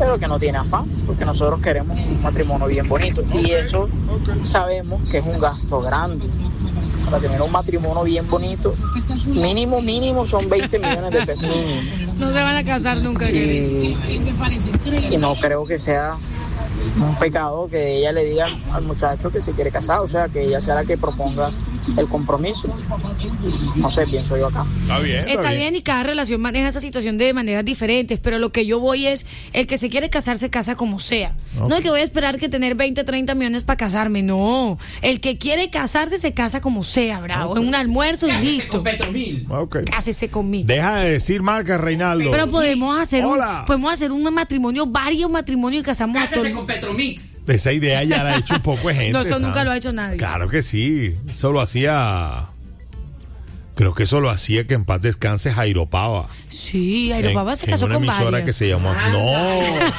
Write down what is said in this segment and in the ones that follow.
pero que no tiene afán, porque nosotros queremos un matrimonio bien bonito. Y eso sabemos que es un gasto grande. Para tener un matrimonio bien bonito, mínimo son 20 millones de pesos. Mínimo. No se van a casar nunca, y no creo que sea un pecado que ella le diga al muchacho que se quiere casar, o sea, que ella sea la que proponga el compromiso. No sé, pienso yo acá. Está bien, y cada relación maneja esa situación de maneras diferentes, pero lo que yo voy es, el que se quiere casar se casa como sea. Okay. No es que voy a esperar que tener 20, 30 millones para casarme, no. El que quiere casarse se casa como sea, bravo. Okay. En un almuerzo y listo. Con Petromil. Okay. Cásese conmigo. Deja de decir marca, Reinaldo. Pero podemos hacer un matrimonio, varios matrimonios y casamos a todos. Con Petromix. Esa idea ya la ha hecho un poco de gente. No, eso nunca lo ha hecho nadie. Claro que sí. Eso lo hacía. Creo que eso lo hacía, que en paz descanse, Jairo Pava. Sí, Jairo Pava se casó con varias. En una emisora que se llamó. No.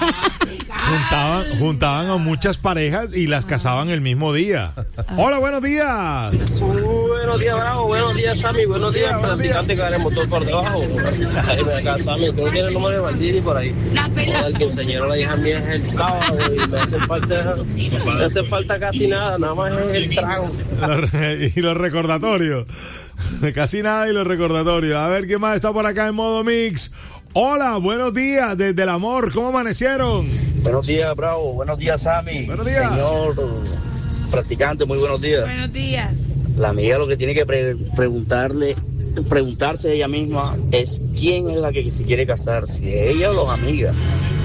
Juntaban a muchas parejas y las casaban el mismo día. Hola, buenos días. Buenos días, Bravo. Buenos días, Sammy. Buenos días, practicante que da el motor por debajo. Ahí me acá, Sammy. Tú no tienes el número de Valdiri por ahí. El que enseñaron a la hija mía es el sábado y me hace falta casi nada. Nada más es el trago. Y los recordatorios. Casi nada y los recordatorios. A ver, ¿quién más está por acá en modo mix? Hola, buenos días desde el amor. ¿Cómo amanecieron? Buenos días, Bravo. Buenos días, Sammy. Buenos días. Señor practicante, muy buenos días. Buenos días. La amiga lo que tiene que preguntarse ella misma es quién es la que se quiere casar, si ella o las amigas.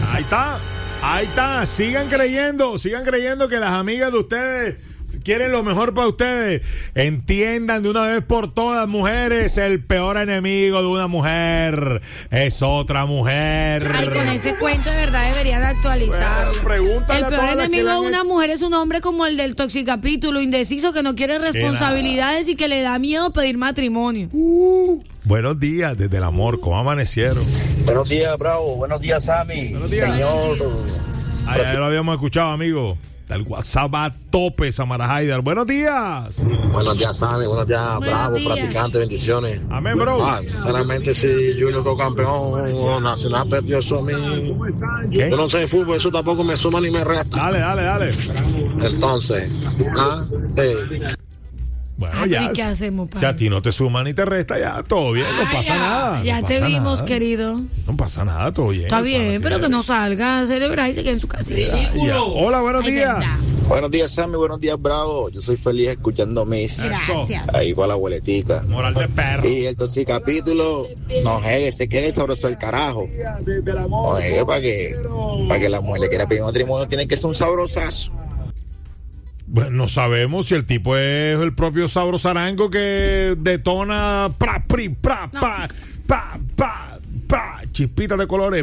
Ahí está. Sigan creyendo que las amigas de ustedes quieren lo mejor para ustedes. Entiendan de una vez por todas, mujeres, el peor enemigo de una mujer es otra mujer. Ay, con ese cuento de verdad deberían actualizar. Bueno, el peor enemigo de una mujer es un hombre como el del Toxicapítulo, indeciso, que no quiere responsabilidades y que le da miedo pedir matrimonio. Buenos días desde el amor. ¿Cómo amanecieron? Buenos días, Bravo. Buenos días, Sammy. Buenos días. Señor. Ya lo habíamos escuchado, amigo. El WhatsApp a tope, Samara Haidar. Buenos días. Buenos días, Sammy. Buenos días, Bravo, practicante. Bendiciones. Amén, bro. Sinceramente, si Junior quedó campeón o Nacional perdió, eso a mí. Yo no sé de fútbol, eso tampoco me suma ni me resta. Dale. Entonces, sí. Bueno, ya. ¿Qué hacemos, padre? Si a ti no te suma ni te resta, ya todo bien, no pasa nada. Ya te vimos, querido. No pasa nada, todo bien. Está bien, pero que no salga a celebrar y se quede en su casa. Hola, buenos días. Buenos días, Sammy. Buenos días, Bravo. Yo soy feliz escuchando mis. Gracias. Ahí va la abueletica. Moral de perro. Y el Toxicapítulo, no jegue, se quede sabroso el carajo. No jegue, para que la mujer le quiera pedir matrimonio, tiene que ser un sabrosazo. Bueno, no sabemos si el tipo es el propio Sabro Sarango que detona chispitas de colores,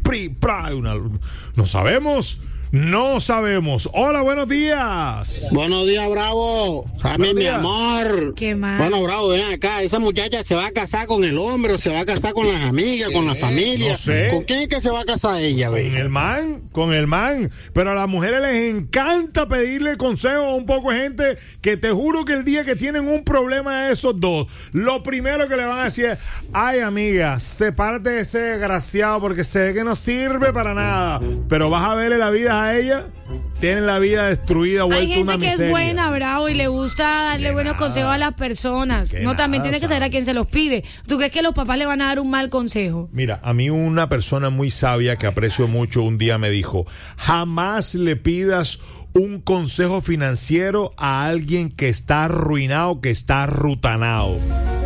no sabemos. Hola, buenos días. Buenos días, Bravo. Sammy, mi amor. ¿Qué más? Bueno, Bravo, ven acá. Esa muchacha se va a casar con el hombre o se va a casar con las amigas, con la familia. No sé. ¿Con quién es que se va a casar ella, güey? Con el man. Pero a las mujeres les encanta pedirle consejo a un poco de gente que te juro que el día que tienen un problema de esos dos, lo primero que le van a decir es: ay, amiga, sepárate de ese desgraciado porque se ve que no sirve para nada. Pero vas a verle la vida a ella, tienen la vida destruida, vuelta una miseria. Hay gente que es buena, Bravo, y le gusta darle buenos consejos a las personas. No, también tiene que saber a quién se los pide. ¿Tú crees que los papás le van a dar un mal consejo? Mira, a mí una persona muy sabia que aprecio mucho un día me dijo: jamás le pidas un consejo financiero a alguien que está arruinado, que está arrutanado.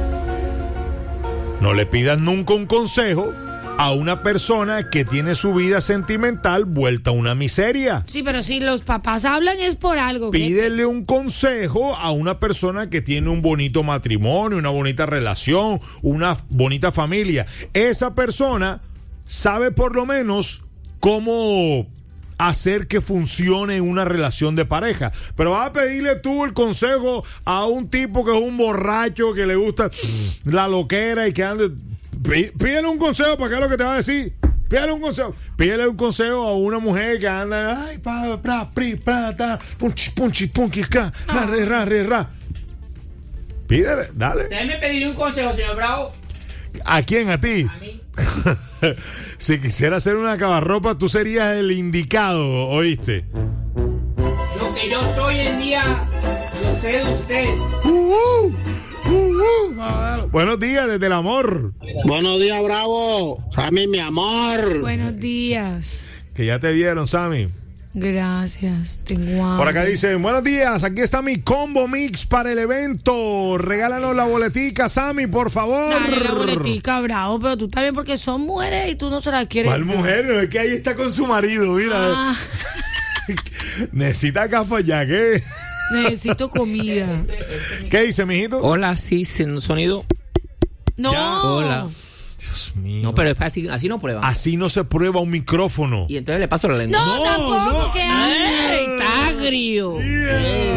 No le pidas nunca un consejo a una persona que tiene su vida sentimental vuelta a una miseria. Sí, pero si los papás hablan es por algo. Pídele un consejo a una persona que tiene un bonito matrimonio, una bonita relación, una bonita familia. Esa persona sabe por lo menos cómo hacer que funcione una relación de pareja. Pero vas a pedirle tú el consejo a un tipo que es un borracho, que le gusta la loquera y que anda... Pídele un consejo, ¿para qué es lo que te va a decir? Pídele un consejo a una mujer que anda, ay, Pídele, dale. Déjeme pedirle un consejo, señor Bravo. ¿A quién? ¿A ti? A mí. si quisiera hacer una acabarropa, tú serías el indicado, ¿oíste? Lo que yo soy en día, lo sé de usted. Buenos días desde el amor. Buenos días, Bravo. Sammy, mi amor. Buenos días. Que ya te vieron, Sammy. Gracias, tengo hambre. Por acá dicen, buenos días, aquí está mi combo mix para el evento. Regálanos la boletica, Sammy, por favor. Dale la boletica, Bravo, pero tú también porque son mujeres y tú no se la quieres. ¿Cuál mujer? Es que ahí está con su marido, mira. Ah. Necesita café ya, ¿qué? Necesito comida. ¿Qué dice, mijito? Hola, sí, sin sonido. No. Ya. Hola. Dios mío. No, pero es así no prueba. Así no se prueba un micrófono. Y entonces le paso la lengua. No, tampoco, no. que hay. ¡Ey, está agrio! Yeah.